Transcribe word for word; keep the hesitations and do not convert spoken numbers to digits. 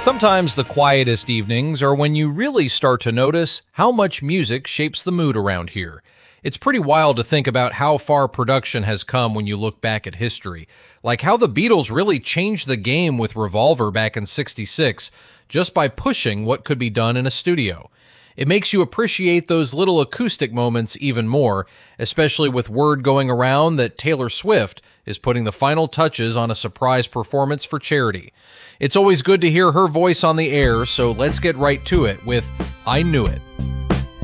Sometimes the quietest evenings are when you really start to notice how much music shapes the mood around here. It's pretty wild to think about how far production has come when you look back at history, like how the Beatles really changed the game with Revolver back in sixty-six just by pushing what could be done in a studio. It makes you appreciate those little acoustic moments even more, especially with word going around that Taylor Swift is putting the final touches on a surprise performance for charity. It's always good to hear her voice on the air, so let's get right to it with I Knew It.